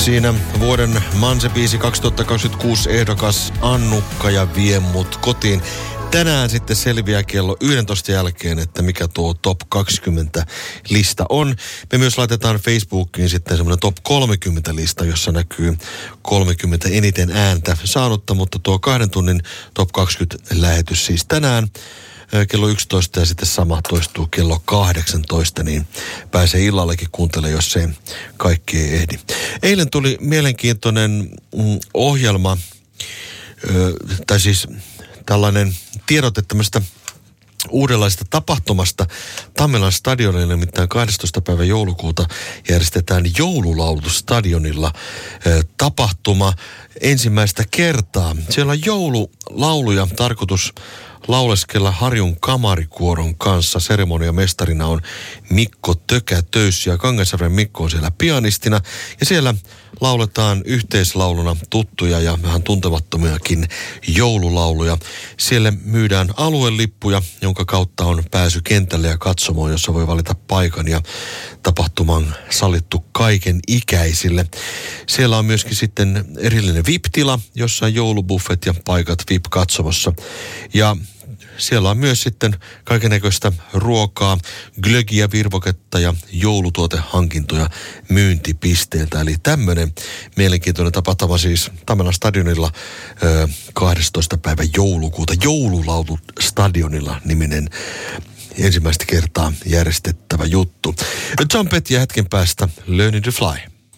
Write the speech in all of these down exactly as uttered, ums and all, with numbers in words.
Siinä vuoden Manse-biisi kaksituhattakaksikymmentäkuusi ehdokas Annukka ja Vie mut kotiin. Tänään sitten selviää kello yksitoista jälkeen, että mikä tuo top kaksikymmentä-lista on. Me myös laitetaan Facebookiin sitten semmoinen top kolmekymmentä-lista, jossa näkyy kolmekymmentä eniten ääntä saanutta, mutta tuo kahden tunnin top kaksikymmentä-lähetys siis tänään kello yksitoista ja sitten sama toistuu kello kahdeksantoista, niin pääsee illallekin kuuntelemaan, jos se kaikki ei ehdi. Eilen tuli mielenkiintoinen mm, ohjelma, ö, tai siis tällainen tiedote tämmöistä uudenlaisesta tapahtumasta Tammelan stadionilla, nimittäin kahdestoista päivä joulukuuta järjestetään joululaulu stadionilla ö, tapahtuma ensimmäistä kertaa. Siellä on joululauluja tarkoitus lauleskella Harjun kamarikuoron kanssa. Seremoniamestarina on Mikko Tökätöys ja Kangasjärven Mikko on siellä pianistina. Ja siellä lauletaan yhteislauluna tuttuja ja vähän tuntemattomiakin joululauluja. Siellä myydään aluelippuja, jonka kautta on pääsy kentälle ja katsomoon, jossa voi valita paikan ja tapahtuman sallittu kaiken ikäisille. Siellä on myöskin sitten erillinen V I P-tila, jossa on joulubuffet ja paikat V I P-katsomossa. Ja siellä on myös sitten kaikennäköistä ruokaa, glögiä, virvoketta ja joulutuotehankintoja myyntipisteeltä. Eli tämmöinen mielenkiintoinen tapahtuma siis Tammelan stadionilla ö, kahdestoista päivä joulukuuta. Joululaulu stadionilla niminen ensimmäistä kertaa järjestettävä juttu. John Petty ja hetken päästä Learning to Fly.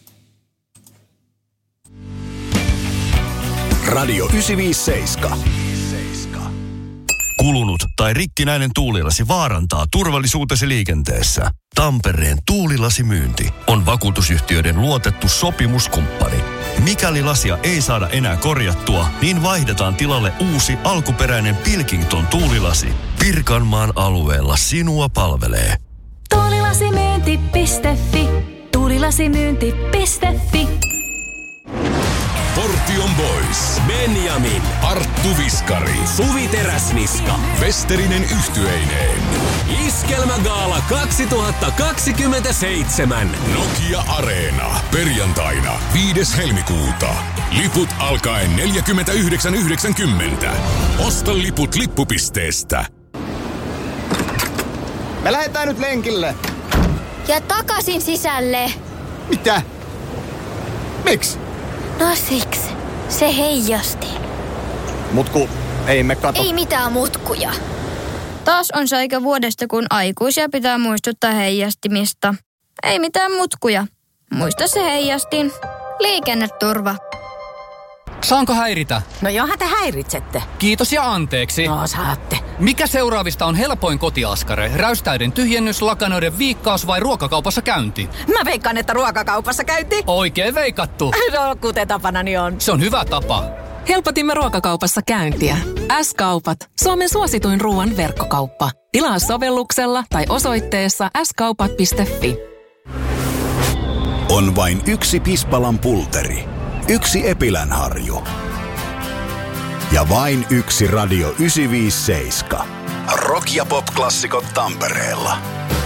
Radio yhdeksänsataaviisikymmentäseitsemän. Kulunut tai rikkinäinen tuulilasi vaarantaa turvallisuutesi liikenteessä. Tampereen tuulilasimyynti on vakuutusyhtiöiden luotettu sopimuskumppani. Mikäli lasia ei saada enää korjattua, niin vaihdetaan tilalle uusi alkuperäinen Pilkington tuulilasi. Pirkanmaan alueella sinua palvelee tuulilasimyynti piste fi. tuulilasimyynti piste fi. Portion Boys, Benjamin, Arttu Viskari, Suvi Teräsniska, Westerinen yhtyeineen. Iskelmägaala kaksituhattakaksikymmentäseitsemän. Nokia Areena, perjantaina viides helmikuuta. Liput alkaen neljäkymmentäyhdeksän yhdeksänkymmentä. Osta liput lippupisteestä. Me lähdetään nyt lenkille. Ja takaisin sisälle. Mitä? Miksi? No siksi. Se heijasti. Mutku, ei me kato. Ei mitään mutkuja. Taas on se aika vuodesta, kun aikuisia pitää muistuttaa heijastimista. Ei mitään mutkuja. Muista se heijastin. Liikenneturva. Saanko häiritä? No johan te häiritsette. Kiitos ja anteeksi. No saatte. Mikä seuraavista on helpoin kotiaskare? Räystäiden tyhjennys, lakanoiden viikkaus vai ruokakaupassa käynti? Mä veikkaan, että ruokakaupassa käynti. Oikein veikattu. No kuten tapanani on. Se on hyvä tapa. Helpotimme ruokakaupassa käyntiä. S-kaupat. Suomen suosituin ruoan verkkokauppa. Tilaa sovelluksella tai osoitteessa s kaupat piste fi. On vain yksi Pispalan pulteri. Yksi Epilänharju. Ja vain yksi Radio yhdeksänsataaviisikymmentäseitsemän. Rock ja pop-klassikot Tampereella.